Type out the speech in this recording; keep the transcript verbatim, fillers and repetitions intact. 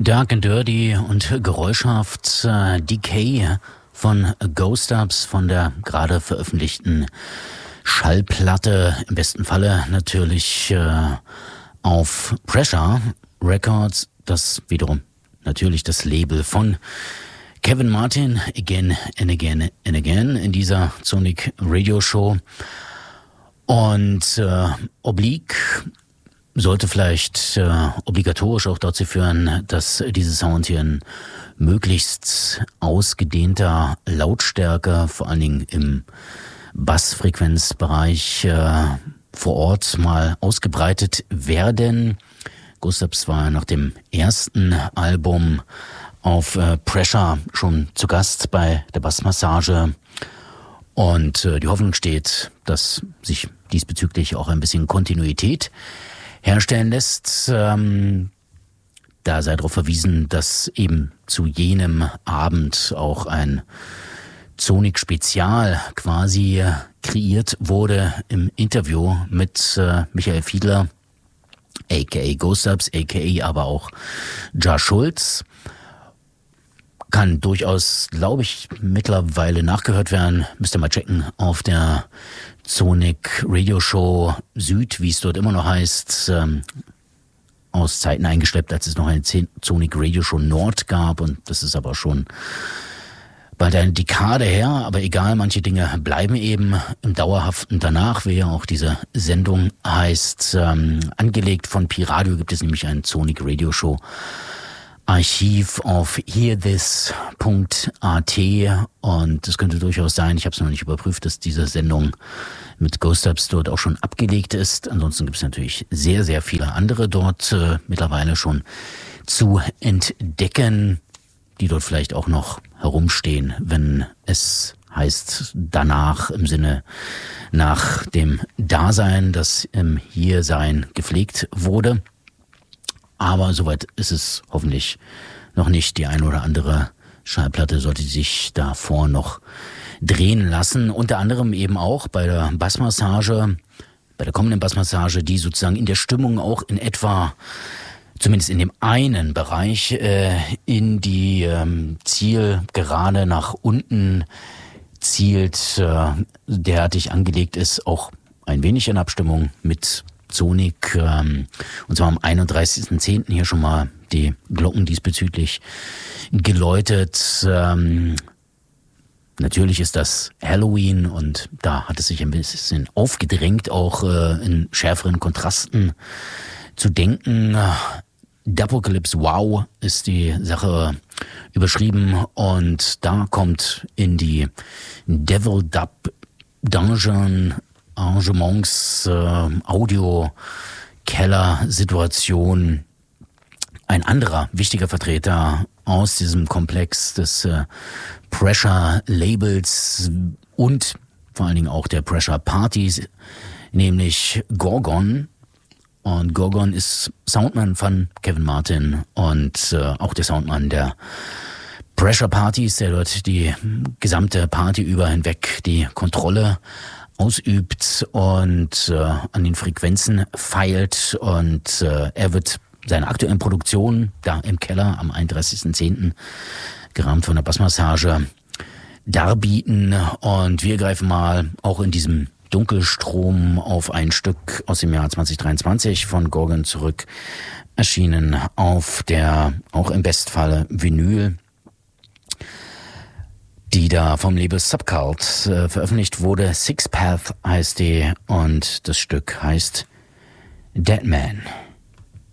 Dark and Dirty und geräuschhaft äh, Decay von Ghost Dubs von der gerade veröffentlichten Schallplatte, im besten Falle natürlich äh, auf Pressure Records, das wiederum natürlich das Label von Kevin Martin, Again and Again and Again in dieser Sonic Radio Show. Und äh, Oblique sollte vielleicht äh, obligatorisch auch dazu führen, dass dieser Sound hier in möglichst ausgedehnter Lautstärke, vor allen Dingen im Bassfrequenzbereich äh, vor Ort mal ausgebreitet werden. Ghost Dubs war nach dem ersten Album auf äh, Pressure schon zu Gast bei der Bassmassage. Und äh, die Hoffnung steht, dass sich diesbezüglich auch ein bisschen Kontinuität herstellen lässt. Ähm, da sei darauf verwiesen, dass eben zu jenem Abend auch ein Sonic-Spezial quasi kreiert wurde im Interview mit äh, Michael Fiedler, aka Ghost Dubs, aka aber auch Ja Schulz. Kann durchaus, glaube ich, mittlerweile nachgehört werden. Müsst ihr mal checken auf der Sonic Radio Show Süd, wie es dort immer noch heißt, ähm, aus Zeiten eingeschleppt, als es noch eine Sonic Radio Show Nord gab. Und das ist aber schon bald eine Dekade her. Aber egal, manche Dinge bleiben eben im Dauerhaften danach, wie ja auch diese Sendung heißt. Ähm, angelegt von Pi-Radio gibt es nämlich ein Sonic Radio Show Archiv auf hearthis punkt a t und es könnte durchaus sein, ich habe es noch nicht überprüft, dass diese Sendung mit Ghost Dubs dort auch schon abgelegt ist. Ansonsten gibt es natürlich sehr, sehr viele andere dort äh, mittlerweile schon zu entdecken, die dort vielleicht auch noch herumstehen, wenn es heißt danach im Sinne nach dem Dasein, das im Hiersein gepflegt wurde. Aber soweit ist es hoffentlich noch nicht. Die eine oder andere Schallplatte sollte sich davor noch drehen lassen. Unter anderem eben auch bei der Bassmassage, bei der kommenden Bassmassage, die sozusagen in der Stimmung auch in etwa, zumindest in dem einen Bereich, äh, in die ähm, Zielgerade nach unten zielt, äh, derartig angelegt ist, auch ein wenig in Abstimmung mit Sonic, ähm, und zwar am einunddreißigsten zehnten hier schon mal die Glocken diesbezüglich geläutet. Ähm, natürlich ist das Halloween und da hat es sich ein bisschen aufgedrängt, auch äh, in schärferen Kontrasten zu denken. Dupocalypse Wow ist die Sache überschrieben und da kommt in die Devil Dub Dungeon Arrangements, äh, Audio-Keller-Situation ein anderer wichtiger Vertreter aus diesem Komplex des äh, Pressure-Labels und vor allen Dingen auch der Pressure-Partys, nämlich Gorgon. Und Gorgon ist Soundman von Kevin Martin und äh, auch der Soundmann der Pressure-Partys, der dort die gesamte Party über hinweg die Kontrolle ausübt und äh, an den Frequenzen feilt und äh, er wird seine aktuellen Produktionen da im Keller am einunddreißigsten zehnten gerahmt von der Bassmassage darbieten und wir greifen mal auch in diesem Dunkelstrom auf ein Stück aus dem Jahr zwanzig dreiundzwanzig von Gorgon zurück, erschienen auf der auch im Bestfalle Vinyl, die da vom Label Subcult äh, veröffentlicht wurde. Six Path heißt die und das Stück heißt Dead Man.